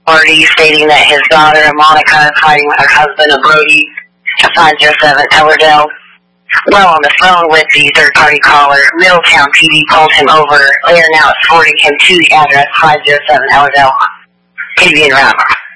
party stating that his daughter, Monica, is fighting with her husband, Brody, at 507 Ellerdale. While on the phone with the third-party caller, Middletown PD pulled him over. They are now escorting him to the address 507 Ellerdale. PD in round.